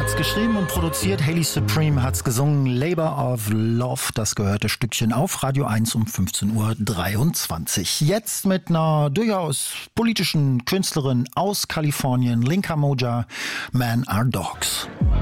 hat's geschrieben und produziert, Haley Supreme hat's gesungen, Labor of Love, das gehörte Stückchen auf Radio 1 um 15:23 Uhr. Jetzt mit einer durchaus politischen Künstlerin aus Kalifornien, Linka Moja, Men Are Dogs.